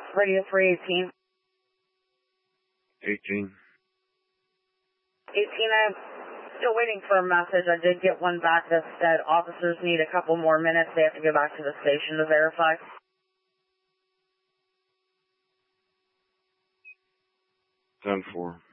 Radio 318. 18. 18, I'm still waiting for a message. I did get one back that said officers need a couple more minutes. They have to go back to the station to verify. 10-4.